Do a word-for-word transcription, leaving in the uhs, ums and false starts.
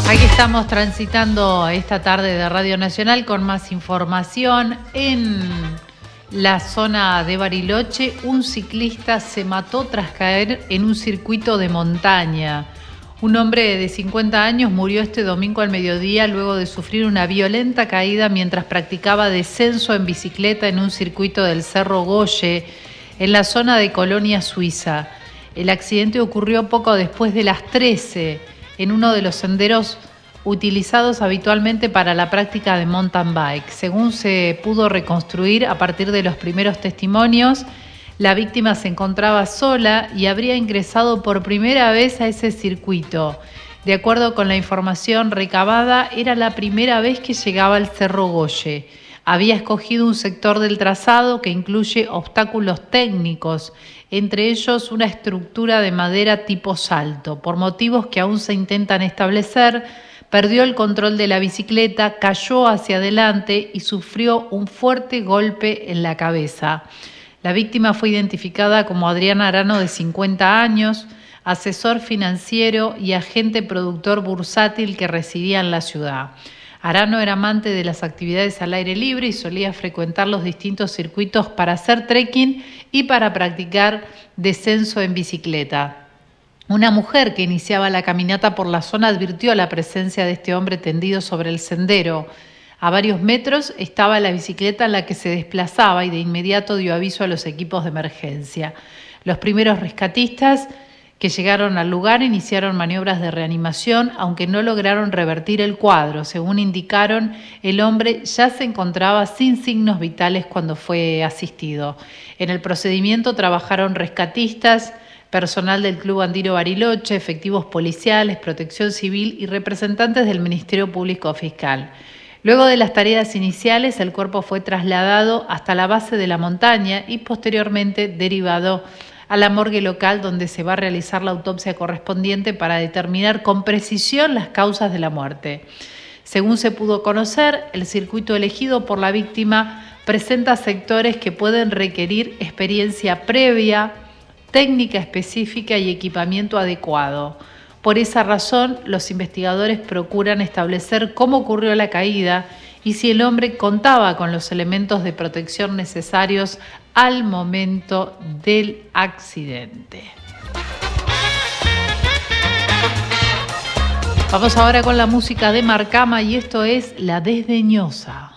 Aquí estamos transitando esta tarde de Radio Nacional con más información. En la zona de Bariloche, un ciclista se mató tras caer en un circuito de montaña. Un hombre de cincuenta años murió este domingo al mediodía luego de sufrir una violenta caída mientras practicaba descenso en bicicleta en un circuito del Cerro Goye, en la zona de Colonia Suiza. El accidente ocurrió poco después de las trece, en uno de los senderos utilizados habitualmente para la práctica de mountain bike. Según se pudo reconstruir a partir de los primeros testimonios, la víctima se encontraba sola y habría ingresado por primera vez a ese circuito. De acuerdo con la información recabada, era la primera vez que llegaba al Cerro Goye. Había escogido un sector del trazado que incluye obstáculos técnicos, entre ellos una estructura de madera tipo salto. Por motivos que aún se intentan establecer, perdió el control de la bicicleta, cayó hacia adelante y sufrió un fuerte golpe en la cabeza. La víctima fue identificada como Adrián Arano, de cincuenta años, asesor financiero y agente productor bursátil que residía en la ciudad. Arano era amante de las actividades al aire libre y solía frecuentar los distintos circuitos para hacer trekking y para practicar descenso en bicicleta. Una mujer que iniciaba la caminata por la zona advirtió la presencia de este hombre tendido sobre el sendero. A varios metros estaba la bicicleta en la que se desplazaba y de inmediato dio aviso a los equipos de emergencia. Los primeros rescatistas que llegaron al lugar iniciaron maniobras de reanimación, aunque no lograron revertir el cuadro. Según indicaron, el hombre ya se encontraba sin signos vitales cuando fue asistido. En el procedimiento trabajaron rescatistas, personal del Club Andino Bariloche, efectivos policiales, protección civil y representantes del Ministerio Público Fiscal. Luego de las tareas iniciales, el cuerpo fue trasladado hasta la base de la montaña y posteriormente derivado a la morgue local, donde se va a realizar la autopsia correspondiente para determinar con precisión las causas de la muerte. Según se pudo conocer, el circuito elegido por la víctima presenta sectores que pueden requerir experiencia previa, técnica específica y equipamiento adecuado. Por esa razón, los investigadores procuran establecer cómo ocurrió la caída y si el hombre contaba con los elementos de protección necesarios al momento del accidente. Vamos ahora con la música de Marcama y esto es La Desdeñosa.